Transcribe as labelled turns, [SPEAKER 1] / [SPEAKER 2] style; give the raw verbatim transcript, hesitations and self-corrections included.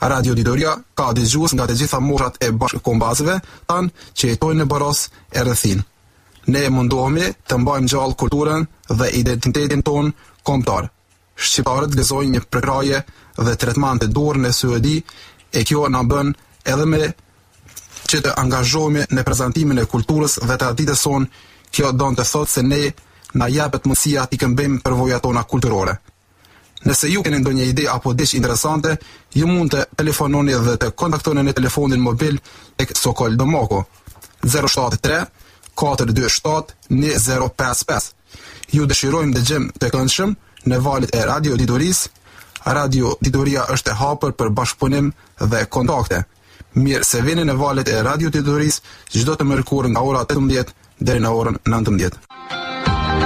[SPEAKER 1] Radio Ditoria ka dëgjues nga të gjitha moshat e bashkëkombëtare tanë që jetojnë në Baros e rrethin. Ne mundohemi të mbajmë gjallë kulturën dhe identitetin ton kombëtar. Shqiptarët gëzojnë një përkraje dhe tretman të dorë në Suedi, e kjo na bën edhe me që të angazhohemi në prezantimin e kulturës dhe traditës sonë. Kjo don të thotë se ne na japet mundësia t'i këmbejmë përvojat tona kulturore. Nëse ju keni ndonjë ide apo diçka interesante, ju mund të telefononi dhe të kontaktoni në telefonin mobil tek Sokol Domoko zero shtat tre katër dy shtat një zero pesë pesë. Ju dëshirojmë dëgjem të këndshëm në valët e Radio Ditoris. Radio Ditoria është e hapur për bashkëpunim dhe kontakte. Mirë se vini në valët e Radio Ditoris çdo të mërkurë nga ora tetëmbëdhjetë deri në orën nëntëmbëdhjetë.